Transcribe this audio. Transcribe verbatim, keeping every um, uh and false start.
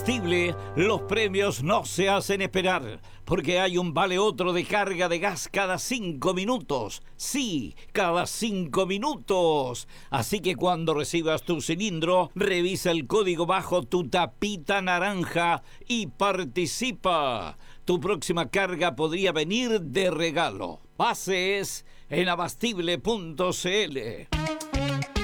Los premios no se hacen esperar, porque hay un vale otro de carga de gas cada cinco minutos. Sí, cada cinco minutos. Así que cuando recibas tu cilindro, revisa el código bajo tu tapita naranja y participa. Tu próxima carga podría venir de regalo. Bases en abastible punto c l.